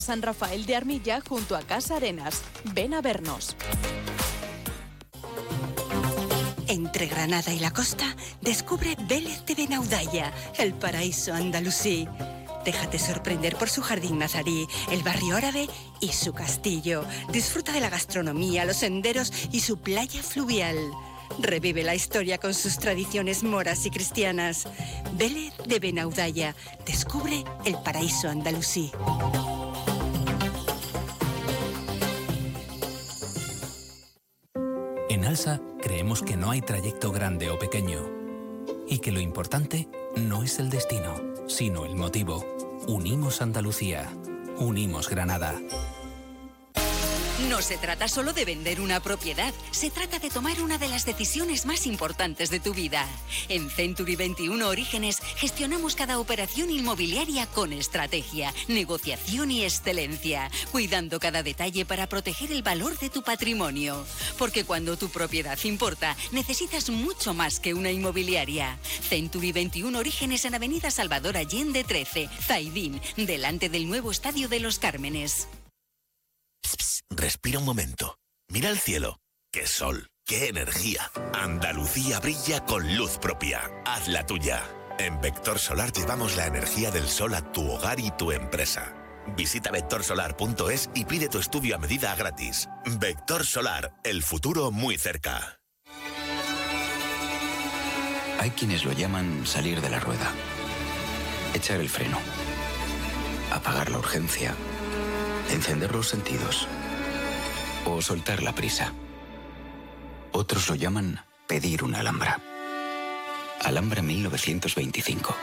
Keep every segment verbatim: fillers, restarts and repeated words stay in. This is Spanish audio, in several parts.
San Rafael de Armilla junto a Casa Arenas. Ven a vernos. Entre Granada y la costa, descubre Vélez de Benaudalla, el paraíso andalusí. Déjate sorprender por su jardín nazarí, el barrio árabe y su castillo. Disfruta de la gastronomía, los senderos y su playa fluvial. Revive la historia con sus tradiciones moras y cristianas. Vélez de Benaudalla. Descubre el paraíso andalusí. En ALSA creemos que no hay trayecto grande o pequeño y que lo importante no es el destino, sino el motivo. Unimos Andalucía. Unimos Granada. No se trata solo de vender una propiedad, se trata de tomar una de las decisiones más importantes de tu vida. En Century veintiuno Orígenes gestionamos cada operación inmobiliaria con estrategia, negociación y excelencia, cuidando cada detalle para proteger el valor de tu patrimonio. Porque cuando tu propiedad importa, necesitas mucho más que una inmobiliaria. Century veintiuno Orígenes en Avenida Salvador Allende trece, Zaidín, delante del nuevo Estadio de los Cármenes. Respira un momento. Mira el cielo. ¡Qué sol! ¡Qué energía! Andalucía brilla con luz propia. Haz la tuya. En Vector Solar llevamos la energía del sol a tu hogar y tu empresa. Visita vector solar punto es y pide tu estudio a medida gratis. Vector Solar, el futuro muy cerca. Hay quienes lo llaman salir de la rueda. Echar el freno. Apagar la urgencia. Encender los sentidos. O soltar la prisa. Otros lo llaman pedir una Alhambra. Alhambra mil novecientos veinticinco.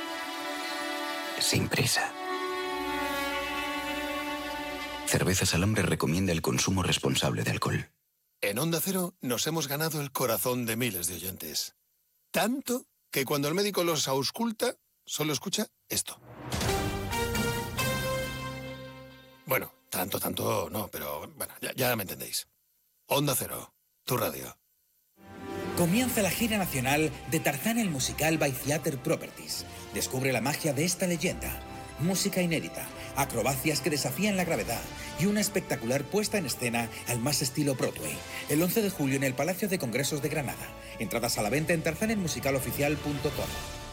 Sin prisa. Cervezas Alhambra recomienda el consumo responsable de alcohol. En Onda Cero nos hemos ganado el corazón de miles de oyentes. Tanto que cuando el médico los ausculta, solo escucha esto. Bueno, tanto, tanto no, pero bueno, ya, ya me entendéis. Onda Cero, tu radio. Comienza la gira nacional de Tarzán el musical by Theater Properties. Descubre la magia de esta leyenda. Música inédita, acrobacias que desafían la gravedad y una espectacular puesta en escena al más estilo Broadway. El once de julio en el Palacio de Congresos de Granada. Entradas a la venta en tarzán el musical oficial punto com.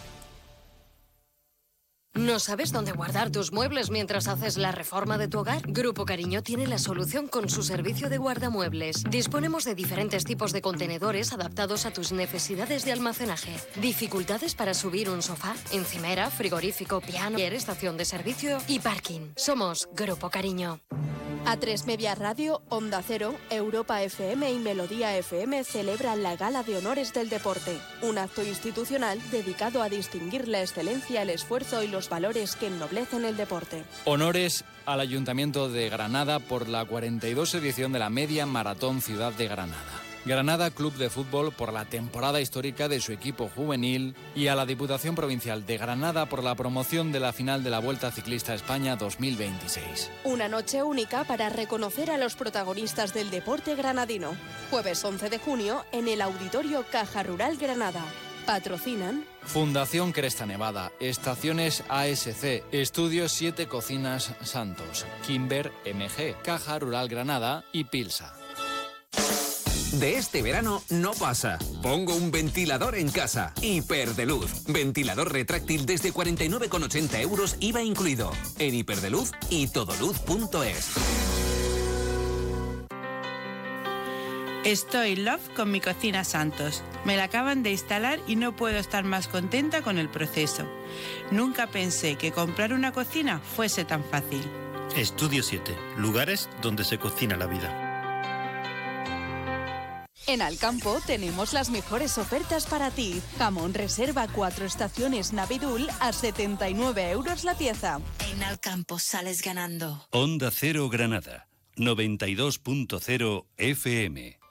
¿No sabes dónde guardar tus muebles mientras haces la reforma de tu hogar? Grupo Cariño tiene la solución con su servicio de guardamuebles. Disponemos de diferentes tipos de contenedores adaptados a tus necesidades de almacenaje. ¿Dificultades para subir un sofá? Encimera, frigorífico, piano, estación de servicio y parking. Somos Grupo Cariño. A tres Media Radio, Onda Cero, Europa F M y Melodía F M celebran la Gala de Honores del Deporte, un acto institucional dedicado a distinguir la excelencia, el esfuerzo y los valores que ennoblecen el deporte. Honores al Ayuntamiento de Granada por la cuarenta y dos edición de la Media Maratón Ciudad de Granada. Granada Club de Fútbol por la temporada histórica de su equipo juvenil y a la Diputación Provincial de Granada por la promoción de la final de la Vuelta Ciclista a España dos mil veintiséis. Una noche única para reconocer a los protagonistas del deporte granadino. Jueves once de junio en el Auditorio Caja Rural Granada. Patrocinan Fundación Cresta Nevada, Estaciones A S C, Estudios siete Cocinas Santos, Kimber M G, Caja Rural Granada y Pilsa. De este verano no pasa. Pongo un ventilador en casa. Hiperdeluz. Ventilador retráctil desde cuarenta y nueve con ochenta euros, I V A incluido. En Hiperdeluz y todoluz punto es. Estoy love con mi cocina Santos. Me la acaban de instalar y no puedo estar más contenta con el proceso. Nunca pensé que comprar una cocina fuese tan fácil. Estudio siete. Lugares donde se cocina la vida. En Alcampo tenemos las mejores ofertas para ti. Jamón reserva cuatro estaciones Navidul a setenta y nueve euros la pieza. En Alcampo sales ganando. Onda Cero Granada, noventa y dos punto cero F M.